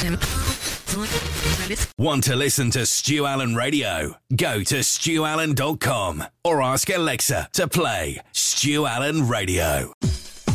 Want to listen to Stu Allen Radio? Go to stuallen.com or ask Alexa to play Stu Allen Radio.